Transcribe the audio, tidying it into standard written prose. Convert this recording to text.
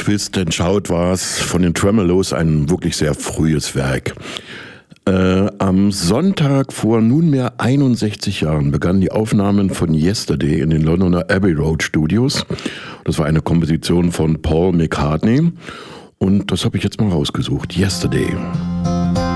Twist and Shout war es von den Tremeloes, ein wirklich sehr frühes Werk. Am Sonntag vor nunmehr 61 Jahren begannen die Aufnahmen von Yesterday in den Londoner Abbey Road Studios. Das war eine Komposition von Paul McCartney und das habe ich jetzt mal rausgesucht. Yesterday.